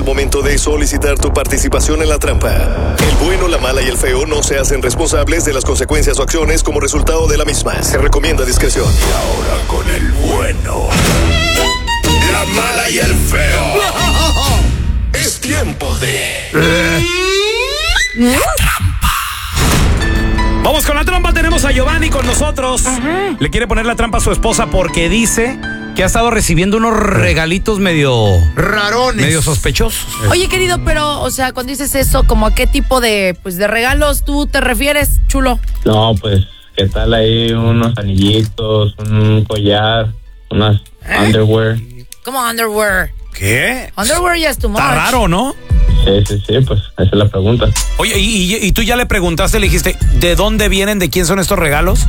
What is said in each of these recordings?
momento de solicitar tu participación en la trampa. El bueno, la mala y el feo no se hacen responsables de las consecuencias o acciones como resultado de la misma. Se recomienda discreción. Y ahora con el bueno, la mala y el feo. Es tiempo de... Vamos con la trampa, tenemos a Giovanni con nosotros. Le quiere poner la trampa a su esposa porque dice que ha estado recibiendo unos regalitos medio rarones, medio sospechosos. Oye, querido, pero, o sea, cuando dices eso, ¿como a qué tipo de regalos tú te refieres, chulo? No, pues, ¿qué tal ahí unos anillitos, un collar, unas underwear? ¿Cómo underwear? ¿Qué? Underwear ya es tu much. Está raro, ¿no? Sí, pues esa es la pregunta. Oye, ¿y tú ya le preguntaste, le dijiste, ¿de dónde vienen, de quién son estos regalos?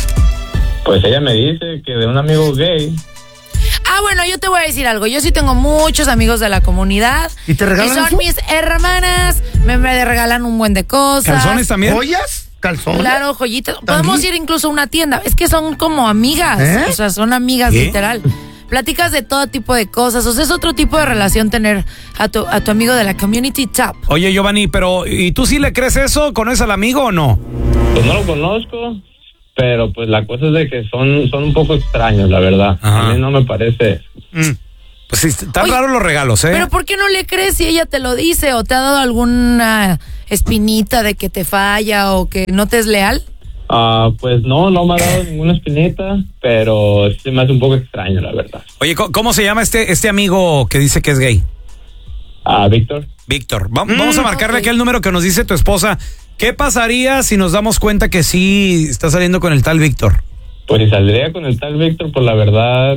Pues ella me dice que de un amigo gay. Ah, bueno, yo te voy a decir algo. Yo sí tengo muchos amigos de la comunidad. ¿Y te regalan Y son eso? mis hermanas. Me regalan un buen de cosas. ¿Calzones también? ¿Joyas? ¿Calzones? Claro, joyitas. Podemos ir incluso a una tienda. Es que son como amigas. ¿Eh? O sea, son amigas, ¿Qué? literal. Platicas de todo tipo de cosas. O sea, es otro tipo de relación tener a tu amigo de la community top. Oye, Giovanni, pero ¿y tú sí le crees eso? ¿Conoces al amigo o no? Pues no lo conozco, pero pues la cosa es de que son un poco extraños, la verdad. Ajá. A mí no me parece... Pues sí, están Oye, raros los regalos, ¿eh? Pero ¿por qué no le crees si ella te lo dice o te ha dado alguna espinita de que te falla o que no te es leal? Pues no me ha dado ninguna espinita, pero sí me hace un poco extraño, la verdad. Oye, ¿cómo se llama este amigo que dice que es gay? Víctor. Víctor. Vamos a marcarle aquí el número que nos dice tu esposa. ¿Qué pasaría si nos damos cuenta que sí está saliendo con el tal Víctor? Pues si saldría con el tal Víctor, pues la verdad,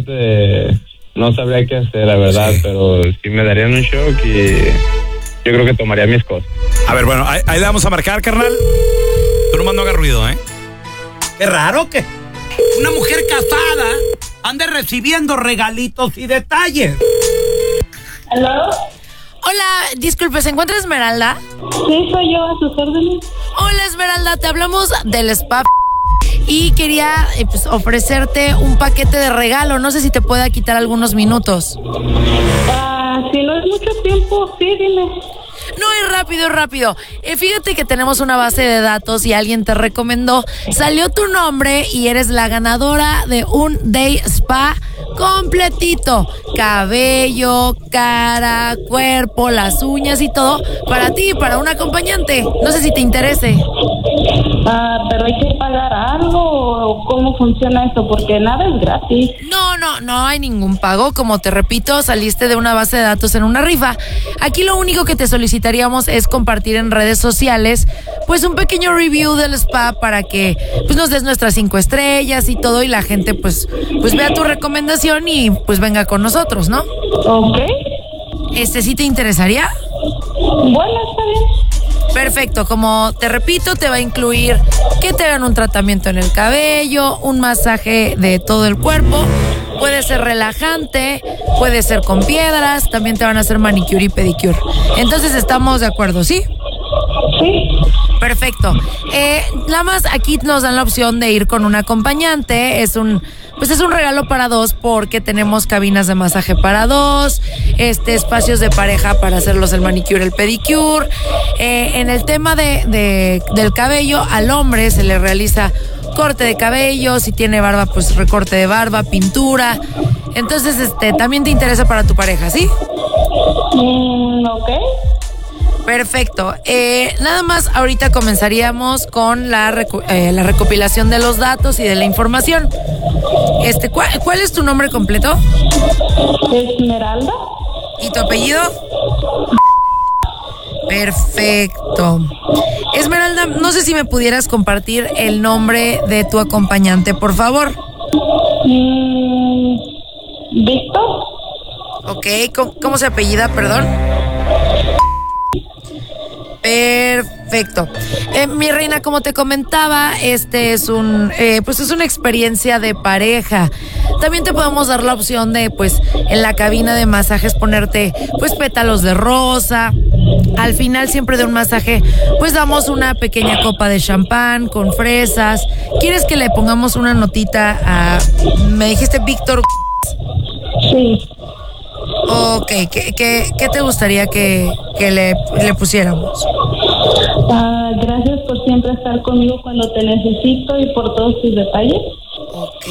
no sabría qué hacer, la verdad, Sí. pero sí me darían un shock y yo creo que tomaría mis cosas. A ver, bueno, ahí le vamos a marcar, carnal. Tú nomás no hagas ruido, ¿eh? Qué raro que una mujer casada ande recibiendo regalitos y detalles. ¿Aló? Hola, disculpe, ¿se encuentra Esmeralda? Sí, soy yo, a sus órdenes. Hola, Esmeralda, te hablamos del spa y quería pues, ofrecerte un paquete de regalo. No sé si te pueda quitar algunos minutos. Si no es mucho tiempo, sí, dime. No, es rápido. Fíjate que tenemos una base de datos y alguien te recomendó. Salió tu nombre y eres la ganadora de un day spa completito. Cabello, cara, cuerpo, las uñas y todo. Para ti, para un acompañante. No sé si te interese. Pero hay que pagar algo o cómo funciona esto, porque nada es gratis. No hay ningún pago. Como te repito, saliste de una base de datos en una rifa. Aquí lo único que te solicitaríamos es compartir en redes sociales pues un pequeño review del spa para que pues nos des nuestras 5 estrellas y todo y la gente pues vea tu recomendación y pues venga con nosotros, ¿no? Ok. ¿Sí te interesaría? Bueno, está bien. Perfecto, como te repito, te va a incluir que te hagan un tratamiento en el cabello, un masaje de todo el cuerpo, puede ser relajante, puede ser con piedras, también te van a hacer manicure y pedicure. Entonces estamos de acuerdo, ¿sí? Sí. Perfecto. Nada más aquí nos dan la opción de ir con un acompañante. Es un regalo para dos porque tenemos cabinas de masaje para dos, espacios de pareja para hacerlos el manicure, el pedicure. En el tema del cabello, al hombre se le realiza corte de cabello, si tiene barba, pues recorte de barba, pintura. Entonces, también te interesa para tu pareja, ¿sí? Ok. Perfecto. Nada más ahorita comenzaríamos con la recopilación de los datos y de la información. ¿Cuál es tu nombre completo? Esmeralda. ¿Y tu apellido? Perfecto. Esmeralda, no sé si me pudieras compartir el nombre de tu acompañante, por favor. Víctor. Ok, ¿cómo se apellida, perdón? Perfecto. Mi reina, como te comentaba, es una experiencia de pareja. También te podemos dar la opción de, en la cabina de masajes ponerte, pétalos de rosa. Al final siempre de un masaje, damos una pequeña copa de champán con fresas. ¿Quieres que le pongamos una notita a, me dijiste, Víctor? Sí. Ok, ¿qué te gustaría que le pusiéramos? Gracias por siempre estar conmigo cuando te necesito y por todos tus detalles. Ok,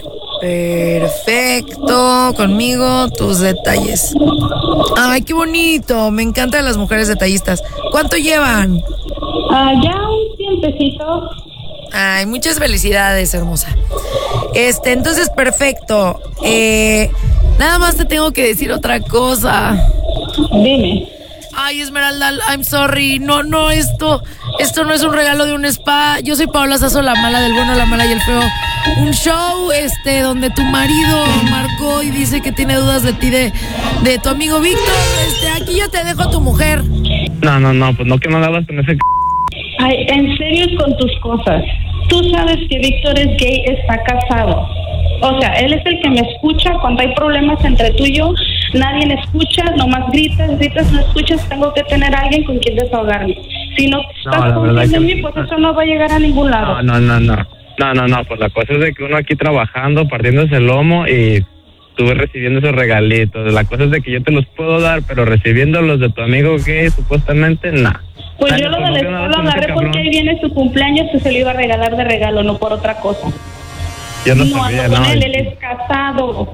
perfecto. Conmigo, tus detalles. Ay, qué bonito. Me encantan las mujeres detallistas. ¿Cuánto llevan? Ya un tiempecito. Ay, muchas felicidades, hermosa. Entonces, perfecto. Nada más te tengo que decir otra cosa. Dime. Ay, Esmeralda, I'm sorry. No, esto no es un regalo de un spa. Yo soy Paola Sazo, la mala del bueno, la mala y el feo. Un show, donde tu marido marcó y dice que tiene dudas de ti, de tu amigo Víctor. Aquí ya te dejo a tu mujer. No, pues no que no la hagas con ese Ay, en serio con tus cosas. Tú sabes que Víctor es gay, está casado. O sea, él es el que me escucha cuando hay problemas entre tú y yo. Nadie me escucha, nomás gritas, no escuchas. Tengo que tener a alguien con quien desahogarme. Si no estás confiando en mí, pues eso no va a llegar a ningún lado. No, pues la cosa es de que uno aquí trabajando, partiéndose el lomo y estuve recibiendo esos regalitos. La cosa es de que yo te los puedo dar, pero recibiendo los de tu amigo que supuestamente nada. Pues yo lo de la escuela lo agarré porque ahí viene su cumpleaños, que se lo iba a regalar de regalo, no por otra cosa. Yo no sabía, ando con él es casado.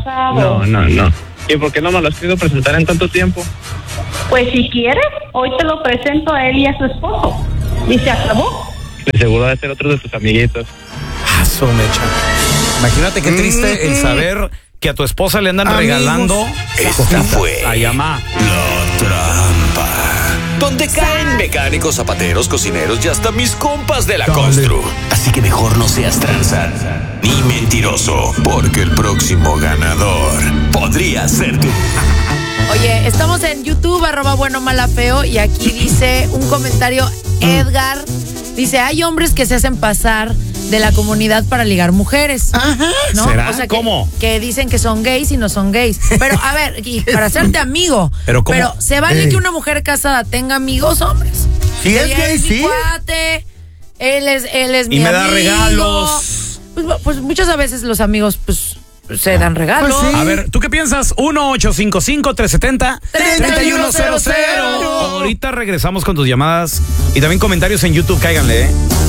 No. ¿Y por qué no me lo has querido presentar en tanto tiempo? Pues si quieres, hoy te lo presento a él y a su esposo. Y se acabó. De seguro debe ser otro de tus amiguitos. Mecha. Imagínate qué triste el saber que a tu esposa le andan regalando. Esta fue a Yamá. La Trampa, donde caen mecánicos, zapateros, cocineros y hasta mis compas de la Constru. Así que mejor no seas tranza ni mentiroso, porque el próximo ganador podría ser tú. Oye, estamos en YouTube, @buenomalafeo, y aquí dice un comentario, Edgar, dice, hay hombres que se hacen pasar de la comunidad para ligar mujeres. Ajá. ¿No? ¿Será? O sea, ¿Cómo? Que dicen que son gays y no son gays. Pero, a ver, y para hacerte amigo. ¿Pero cómo? Pero, ¿se vale que una mujer casada tenga amigos hombres? Si es Ella gay, mi sí. cuate, él es mi Y me da amigo. regalos. Pues muchas veces los amigos, pues, se dan regalos. Pues sí. A ver, ¿tú qué piensas? 1-855-370-3100. Ahorita regresamos con tus llamadas y también comentarios en YouTube, cáiganle,